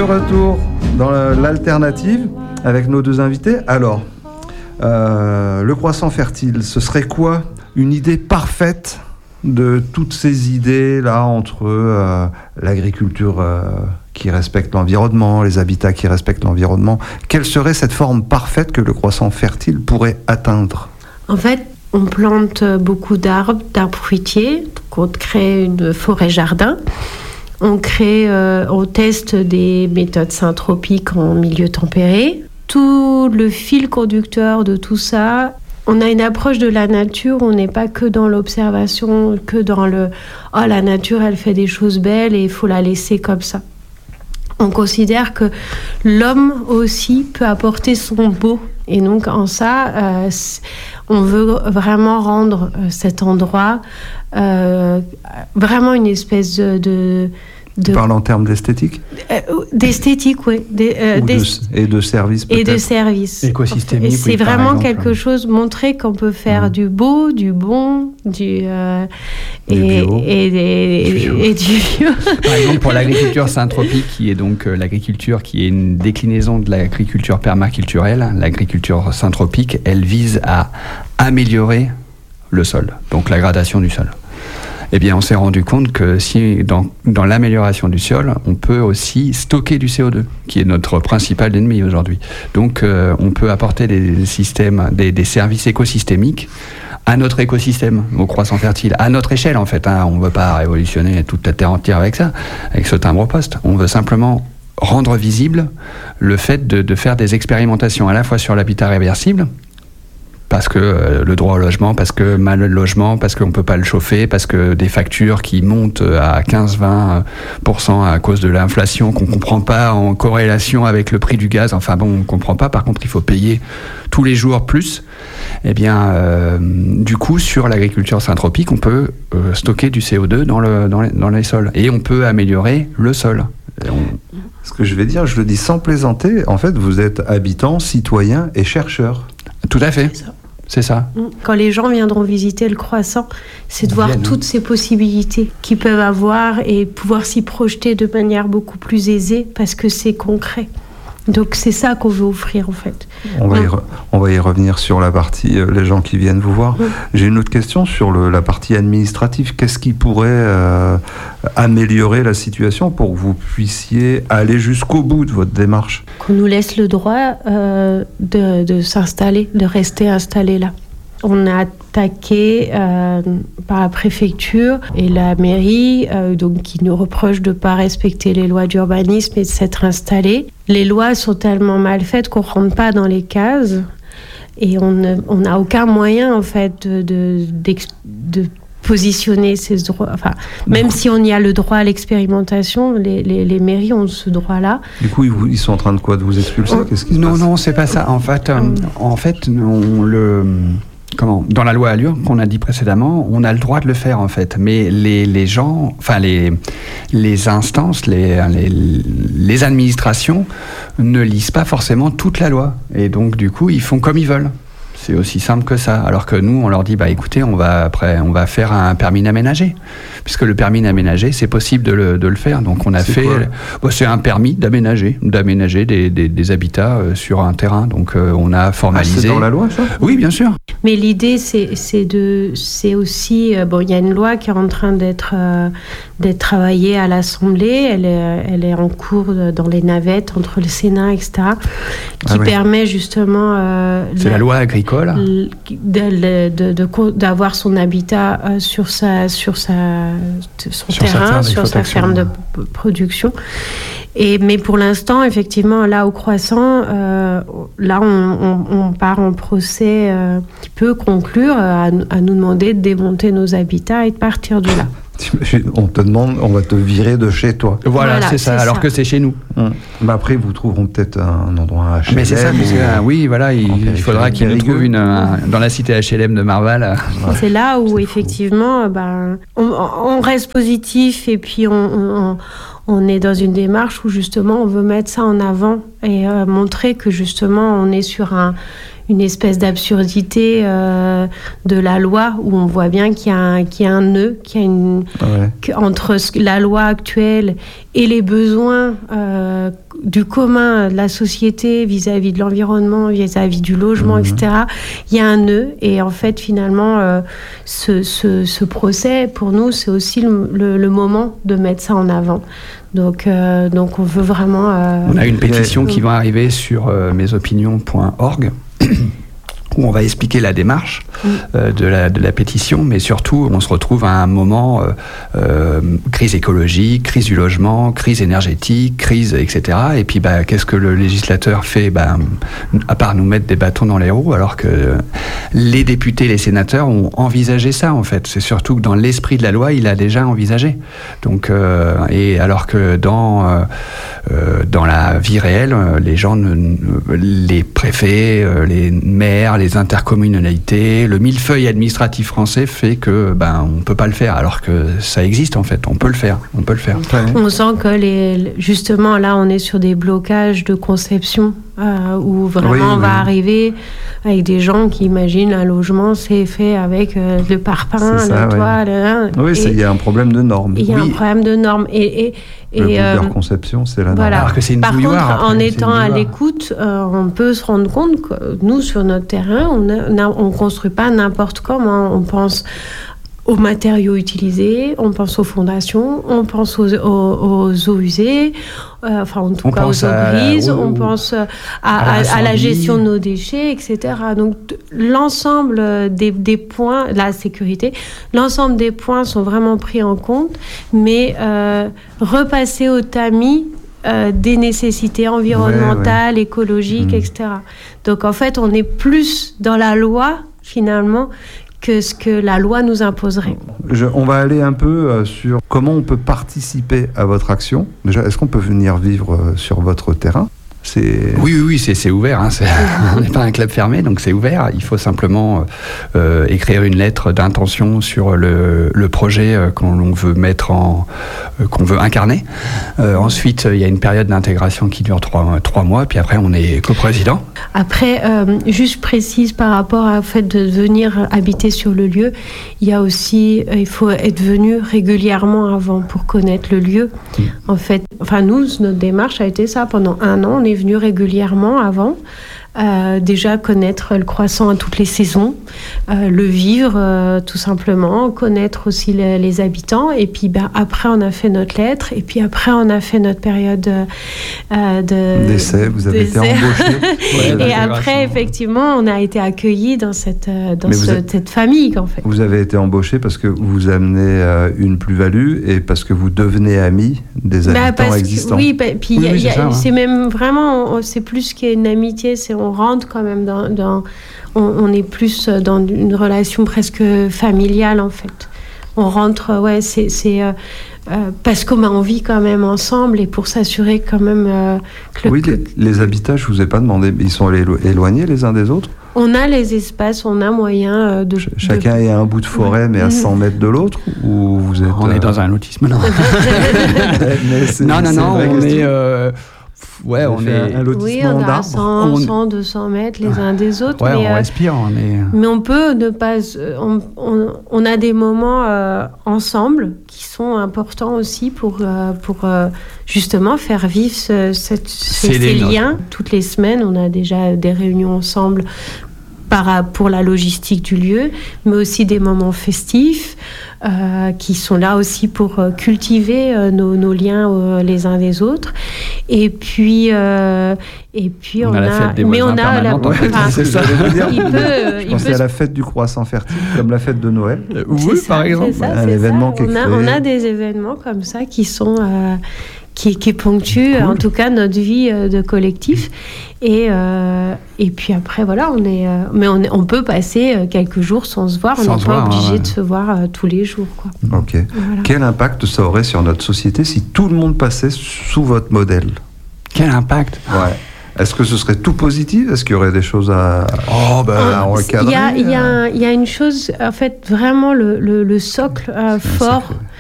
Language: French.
retour dans l'alternative avec nos deux invités. Alors, le croissant fertile, ce serait quoi une idée parfaite de toutes ces idées là entre l'agriculture qui respecte l'environnement, les habitats qui respectent l'environnement? Quelle serait cette forme parfaite que le croissant fertile pourrait atteindre? En fait, on plante beaucoup d'arbres fruitiers, donc on crée une forêt-jardin. On teste des méthodes syntropiques en milieu tempéré. Tout le fil conducteur de tout ça, on a une approche de la nature, on n'est pas que dans l'observation, que dans la nature elle fait des choses belles et il faut la laisser comme ça. On considère que l'homme aussi peut apporter son beau. Et donc en ça, on veut vraiment rendre cet endroit vraiment une espèce de... Tu parles en termes d'esthétique ? D'esthétique, oui. Et de service, peut-être. Et de service. Écosystémique, et c'est vraiment quelque chose, montrer qu'on peut faire du beau, du bon, du bio. Et du bio. Par exemple, pour l'agriculture syntropique, qui est donc l'agriculture qui est une déclinaison de l'agriculture permaculturelle, l'agriculture syntropique, elle vise à améliorer le sol, donc la gradation du sol. Eh bien, on s'est rendu compte que si dans l'amélioration du sol, on peut aussi stocker du CO2, qui est notre principal ennemi aujourd'hui. Donc, on peut apporter des systèmes, des services écosystémiques à notre écosystème, au croissant fertile, à notre échelle en fait. On ne veut pas révolutionner toute la terre entière avec ça, avec ce timbre-poste. On veut simplement rendre visible le fait de faire des expérimentations à la fois sur l'habitat réversible, parce que le droit au logement, parce que mal le logement, parce qu'on ne peut pas le chauffer, parce que des factures qui montent à 15-20% à cause de l'inflation qu'on ne comprend pas en corrélation avec le prix du gaz. Enfin bon, on ne comprend pas. Par contre, il faut payer tous les jours plus. Eh bien, du coup, sur l'agriculture syntropique, on peut stocker du CO2 dans les sols. Et on peut améliorer le sol. Ce que je vais dire, je le dis sans plaisanter, en fait, vous êtes habitant, citoyen et chercheur. Tout à fait. C'est ça. Quand les gens viendront visiter le croissant, c'est de voir toutes ces possibilités qu'ils peuvent avoir et pouvoir s'y projeter de manière beaucoup plus aisée parce que c'est concret. Donc c'est ça qu'on veut offrir en fait. On va y revenir sur la partie les gens qui viennent vous voir. J'ai une autre question sur la partie administrative. Qu'est-ce qui pourrait améliorer la situation pour que vous puissiez aller jusqu'au bout de votre démarche? Qu'on nous laisse le droit de s'installer, de rester installé là. On a attaqué par la préfecture et la mairie, donc qui nous reprochent de ne pas respecter les lois d'urbanisme et de s'être installés. Les lois sont tellement mal faites qu'on ne rentre pas dans les cases et on n'a aucun moyen en fait de positionner ces droits. Enfin, même si on y a le droit à l'expérimentation, les mairies ont ce droit-là. Du coup, ils sont en train de quoi? De vous expulser? Qu'est-ce qui se passe? Non, c'est pas ça. En fait, dans la loi Allure qu'on a dit précédemment, on a le droit de le faire en fait, mais les gens, enfin les instances, les administrations ne lisent pas forcément toute la loi et donc du coup ils font comme ils veulent. C'est aussi simple que ça. Alors que nous, on leur dit, écoutez, on va faire un permis d'aménager. Puisque le permis d'aménager, c'est possible de le faire. Donc on a c'est un permis d'aménager des habitats sur un terrain. Donc on a formalisé. C'est dans la loi, ça ? Oui, bien sûr. Mais l'idée, c'est aussi, il y a une loi qui est en train d'être travaillée à l'Assemblée. Elle est en cours dans les navettes entre le Sénat, etc., qui permet justement. C'est la loi agricole. D'avoir son habitat sur son terrain, sur sa ferme de production. Mais pour l'instant, effectivement, là au croissant, là on part en procès qui peut conclure à nous demander de démonter nos habitats et de partir de là. On te demande, on va te virer de chez toi. Voilà, c'est ça, alors que c'est chez nous. Mais après, ils vous trouveront peut-être un endroit HLM. Mais c'est ça, oui, voilà, il faudra qu'ils nous trouvent dans la cité HLM de Marval. C'est là où, effectivement, on reste positif et puis on est dans une démarche où, justement, on veut mettre ça en avant et montrer que, justement, on est sur une espèce d'absurdité de la loi où on voit bien qu'il y a un nœud, entre la loi actuelle et les besoins du commun de la société vis-à-vis de l'environnement, vis-à-vis du logement, etc. Il y a un nœud et en fait finalement ce procès pour nous c'est aussi le moment de mettre ça en avant. Donc on veut vraiment... On a une pétition qui va arriver sur mesopinions.org où on va expliquer la démarche de la pétition, mais surtout on se retrouve à un moment crise écologique, crise du logement, crise énergétique, crise, etc. Et puis qu'est-ce que le législateur fait à part nous mettre des bâtons dans les roues, alors que les députés, les sénateurs ont envisagé ça en fait. C'est surtout que dans l'esprit de la loi, il a déjà envisagé. Donc, et alors que dans la vie réelle, les gens, les préfets, les maires, les intercommunalités, le millefeuille administratif français fait que on peut pas le faire, alors que ça existe en fait. On peut le faire. On sent que justement là, on est sur des blocages de conception où vraiment on va arriver avec des gens qui imaginent un logement, c'est fait avec le parpaing, le toit. Oui, il y a un problème de normes. Il y a un problème de normes le bout de leur conception, c'est la norme. Voilà. Alors que c'est une Par bouilloire, contre, en étant à l'écoute, on peut se rendre compte que nous, sur notre terrain, on construit pas n'importe comment. On pense aux matériaux utilisés, on pense aux fondations, on pense aux eaux usées, en tout cas aux eaux grises, on pense à la gestion de nos déchets, etc. Donc l'ensemble des points, la sécurité, l'ensemble des points sont vraiment pris en compte, mais repasser au tamis des nécessités environnementales, écologiques, etc. Donc en fait, on est plus dans la loi, finalement, que ce que la loi nous imposerait. On va aller un peu sur comment on peut participer à votre action. Déjà, est-ce qu'on peut venir vivre sur votre terrain ? Oui, c'est ouvert. Hein, on n'est pas un club fermé, donc c'est ouvert. Il faut simplement écrire une lettre d'intention sur le projet qu'on veut qu'on veut incarner. Ensuite, il y a une période d'intégration qui dure 3 mois, puis après, on est coprésident. Après, juste précise par rapport au fait de venir habiter sur le lieu, il y a aussi, il faut être venu régulièrement avant pour connaître le lieu. En fait, nous, notre démarche a été ça. Pendant 1 an, on est venu régulièrement avant. Déjà connaître le croissant à toutes les saisons, le vivre tout simplement, connaître aussi les habitants, et puis après on a fait notre lettre, et puis après on a fait notre période d'essai, vous avez été embauché. Et après effectivement on a été accueillis dans cette famille en fait. Vous avez été embauché parce que vous amenez une plus-value et parce que vous devenez amis des habitants existants. Puis c'est même vraiment, c'est plus qu'une amitié, on rentre quand même on est plus dans une relation presque familiale en fait. On rentre, parce qu'on vit quand même ensemble et pour s'assurer quand même que... Les habitats, je vous ai pas demandé, ils sont éloignés les uns des autres ? On a les espaces, on a moyen de... Chacun est à un bout de forêt, mais à 100 mètres de l'autre, ou vous êtes... On est dans un lotissement. Non, on est... on est un lotissement d'arbres. 100, 200 mètres les uns des autres. Ouais, mais on respire. Mais on peut ne pas... On a des moments ensemble qui sont importants aussi pour justement faire vivre ces liens. Toutes les semaines, on a déjà des réunions ensemble pour la logistique du lieu, mais aussi des moments festifs qui sont là aussi pour cultiver nos liens les uns des autres. Et puis on a la fête des voisins permanente. C'est ça. Je pensais à la fête du croissant fertile, comme la fête de Noël. Oui, par exemple. Un événement qui est créé. On a des événements comme ça qui sont... qui ponctue en tout cas notre vie de collectif et puis après voilà on peut passer quelques jours sans se voir, on n'est pas obligé de se voir tous les jours quoi. Ok. Voilà. Quel impact ça aurait sur notre société si tout le monde passait sous votre modèle ? Quel impact ? Ouais. Est-ce que ce serait tout positif ? Est-ce qu'il y aurait des choses à recadrer ? Il y a une chose, en fait, vraiment le socle fort